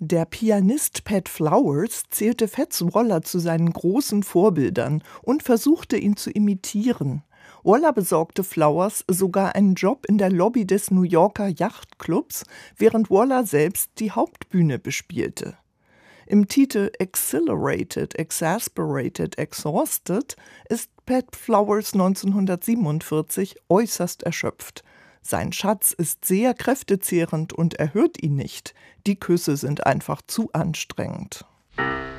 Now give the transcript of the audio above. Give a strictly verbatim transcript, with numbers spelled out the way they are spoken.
Der Pianist Pat Flowers zählte Fats Waller zu seinen großen Vorbildern und versuchte, ihn zu imitieren. Waller besorgte Flowers sogar einen Job in der Lobby des New Yorker Yachtclubs, während Waller selbst die Hauptbühne bespielte. Im Titel Exhilarated, Exasperated, Exhausted ist Pat Flowers neunzehnhundertsiebenundvierzig äußerst erschöpft. Sein Schatz ist sehr kräftezehrend und er hört ihn nicht. Die Küsse sind einfach zu anstrengend.